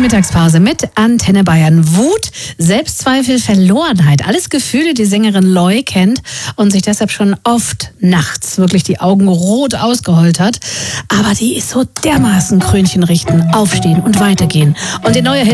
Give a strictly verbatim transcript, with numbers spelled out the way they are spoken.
Mittagspause mit Antenne Bayern. Wut, Selbstzweifel, Verlorenheit. Alles Gefühle, die Sängerin Loy kennt und sich deshalb schon oft nachts wirklich die Augen rot ausgeheult hat. Aber die ist so dermaßen Krönchen richten, aufstehen und weitergehen. Und der neue Hit